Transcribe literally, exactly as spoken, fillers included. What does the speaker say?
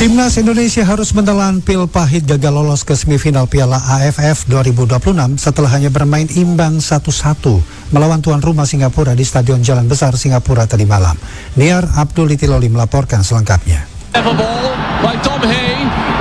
Timnas Indonesia harus menelan pil pahit gagal lolos ke semifinal Piala A F F dua ribu dua puluh enam setelah hanya bermain imbang satu satu melawan tuan rumah Singapura di Stadion Jalan Besar Singapura tadi malam. Niar Abdul Itiloli melaporkan selengkapnya. Ball by Dom Hay.